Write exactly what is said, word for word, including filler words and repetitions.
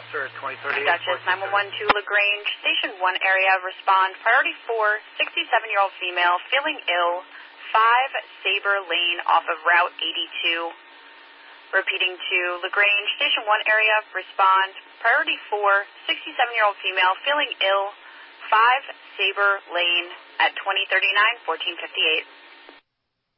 sir, twenty thirty-eight. Duchess, nine one one to LaGrange, Station one area, respond, priority four, sixty-seven-year-old female, feeling ill, five Sabre Lane off of Route eighty-two. Repeating to LaGrange, Station one area, respond, priority four, sixty-seven-year-old female, feeling ill, five Sabre Lane at twenty thirty-nine, fourteen fifty-eight.